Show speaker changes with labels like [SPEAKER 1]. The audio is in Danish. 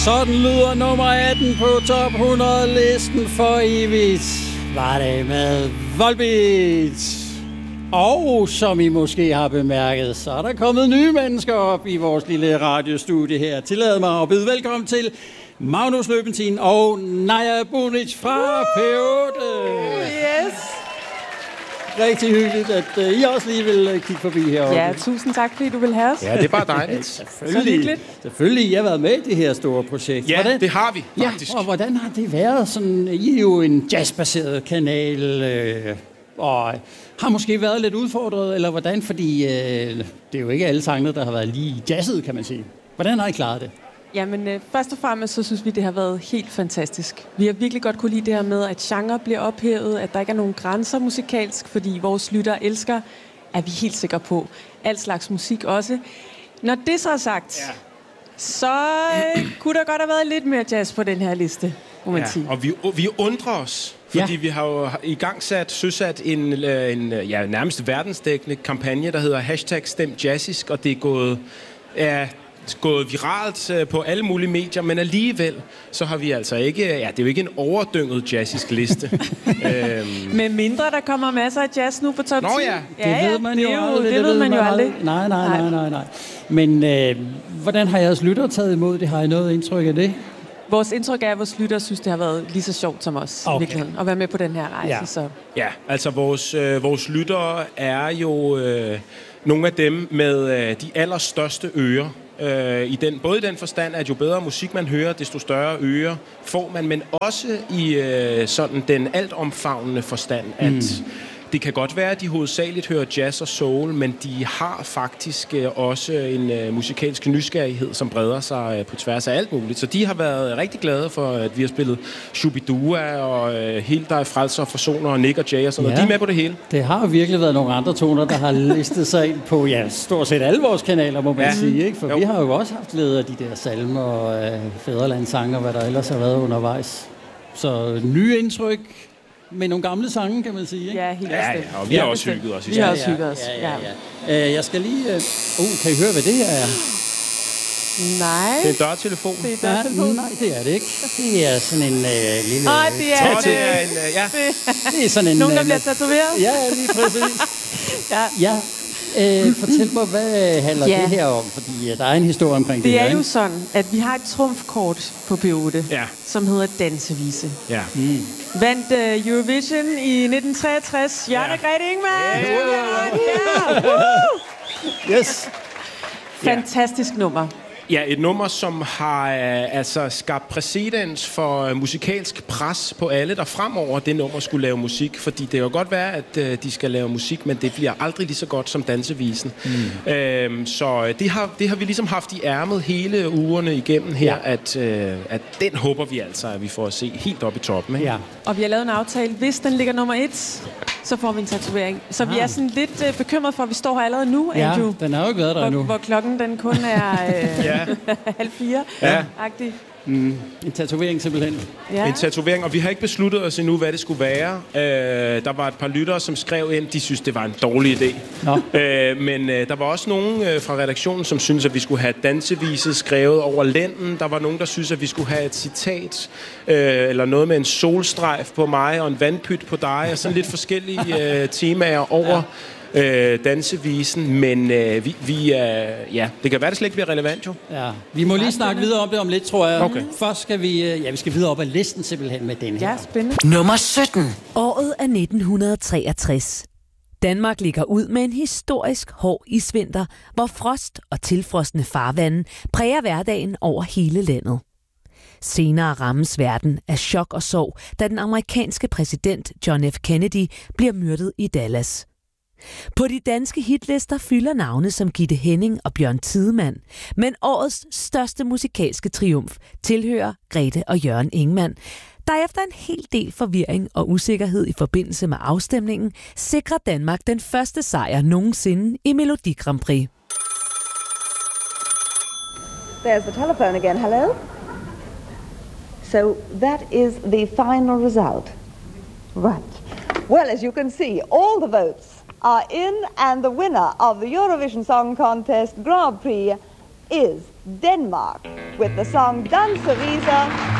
[SPEAKER 1] Sådan lyder nummer 18 på top 100-listen for evigt. Var det med Volbeat. Og som I måske har bemærket, så er der kommet nye mennesker op i vores lille radiostudie her. Tillad mig at byde velkommen til Magnus Løbentin og Naja Bunic fra P8.
[SPEAKER 2] Yes.
[SPEAKER 1] Rigtig hyggeligt, at I også lige vil kigge forbi herovre.
[SPEAKER 2] Ja, tusind tak, fordi du vil have os.
[SPEAKER 3] Ja, det er bare dejligt.
[SPEAKER 1] Selvfølgelig, I har været med i det her store projekt.
[SPEAKER 3] Ja, det har vi faktisk.
[SPEAKER 1] Ja, og hvordan har det været? Sådan, I er jo en jazzbaseret kanal, og har måske været lidt udfordret, eller hvordan? Fordi det er jo ikke alle sangene, der har været lige jazzet, kan man sige. Hvordan har I klaret det?
[SPEAKER 2] Jamen, først og fremmest, så synes vi, det har været helt fantastisk. Vi har virkelig godt kunne lide det her med, at genre bliver ophævet, at der ikke er nogen grænser musikalsk, fordi vores lyttere elsker, er vi helt sikre på. Alt slags musik også. Når det så er sagt, så kunne der godt have været lidt mere jazz på den her liste, må man sige.
[SPEAKER 3] Og vi undrer os, fordi vi har jo søsat en nærmest verdensdækkende kampagne, der hedder #StemJazzisk, og det er gået viralt på alle mulige medier, men alligevel så har vi altså ikke, det er jo ikke en overdynget jazzisk liste.
[SPEAKER 2] Med mindre der kommer masser af jazz nu på top 10.
[SPEAKER 1] Nå ja, det ved man jo aldrig.
[SPEAKER 2] Det ved man jo aldrig.
[SPEAKER 1] Nej. Men hvordan har jeres lyttere taget imod det? Har I noget indtryk af det?
[SPEAKER 2] Vores indtryk er, at vores lyttere synes, det har været lige så sjovt som os, i virkeligheden, at være med på den her rejse.
[SPEAKER 1] Ja,
[SPEAKER 2] så.
[SPEAKER 3] Ja, altså vores lyttere er jo nogle af dem med de allerstørste ører. Både i den forstand, at jo bedre musik man hører, desto større ører får man, men også i sådan den altomfavnende forstand, at det kan godt være, at de hovedsageligt hører jazz og soul, men de har faktisk også en musikalsk nysgerrighed, som breder sig på tværs af alt muligt. Så de har været rigtig glade for, at vi har spillet Shubidua og Helt dig frelser og forsoner og Nick og Jay og sådan noget. De er med på det hele.
[SPEAKER 1] Det har jo virkelig været nogle andre toner, der har listet sig ind på stort set alle vores kanaler, må man sige. Ikke? For vi har jo også haft glæde af de der salmer og fædrelandssange og hvad der ellers har været undervejs. Så nye indtryk med nogle gamle sange, kan man sige, ikke?
[SPEAKER 2] Ja, helt bestemt.
[SPEAKER 3] Og vi har også hygget os.
[SPEAKER 2] Vi har også hygget os,
[SPEAKER 1] jeg skal lige... kan I høre, hvad det her er?
[SPEAKER 2] Nej.
[SPEAKER 3] Det er en dørtelefon.
[SPEAKER 1] Nej, det er det ikke. Det er sådan en lille...
[SPEAKER 2] Det er sådan en... Nogen, der bliver tatoveret?
[SPEAKER 1] Ja, lige præcis. Ja. Fortæl mig, hvad handler det her om? Fordi der er en historie omkring det her.
[SPEAKER 2] Det er jo sådan, at vi har et trumfkort på P8, som hedder Dansevise.
[SPEAKER 3] Ja.
[SPEAKER 2] Vandt Eurovision i 1963. Jørgen Grete Ingman!
[SPEAKER 1] Yes!
[SPEAKER 2] Fantastisk nummer.
[SPEAKER 3] Ja, et nummer, som har skabt præcedens for musikalsk pres på alle, der fremover det nummer skulle lave musik. Fordi det kan jo godt være, at de skal lave musik, men det bliver aldrig lige så godt som Dansevisen. Så det har vi ligesom haft i ærmet hele ugerne igennem her, at den håber vi altså, at vi får at se helt op i toppen. Ikke?
[SPEAKER 1] Ja.
[SPEAKER 2] Og vi har lavet en aftale. Hvis den ligger nummer 1, så får vi en tatovering. Så vi er sådan lidt bekymret for, at vi står her allerede nu, Andrew.
[SPEAKER 1] Ja, den har jo ikke været der endnu.
[SPEAKER 2] Hvor klokken den kun er 3:30-agtig.
[SPEAKER 1] En tatovering simpelthen.
[SPEAKER 3] Ja. En tatovering, og vi har ikke besluttet os endnu, hvad det skulle være. Der var et par lyttere, som skrev ind, de synes, det var en dårlig idé. Men der var også nogen fra redaktionen, som synes, at vi skulle have danseviset skrevet over lænden. Der var nogen, der synes, at vi skulle have et citat, eller noget med en solstrejf på mig, og en vandpyt på dig, og sådan lidt forskellige temaer over dansevisen, men det kan være, det slet ikke bliver relevant jo.
[SPEAKER 1] Ja, vi må lige snakke videre om det om lidt, tror jeg. Okay. Først skal vi skal videre op ad listen simpelthen med den her.
[SPEAKER 2] Ja, spændende.
[SPEAKER 4] Nummer 17. Året er 1963. Danmark ligger ud med en historisk hård isvinter, hvor frost og tilfrosne farvande præger hverdagen over hele landet. Senere rammes verden af chok og sorg, da den amerikanske præsident John F. Kennedy bliver myrdet i Dallas. På de danske hitlister fylder navne som Gitte Henning og Bjørn Tidemand, men årets største musikalske triumf tilhører Grete og Jørgen Ingman, der efter en hel del forvirring og usikkerhed i forbindelse med afstemningen sikrer Danmark den første sejr nogensinde i Melodi Grand Prix.
[SPEAKER 5] There's the telephone again. Hello? So that is the final result. Right. Well, as you can see, all the votes are in, and the winner of the Eurovision Song Contest Grand Prix is Denmark with the song Danserisa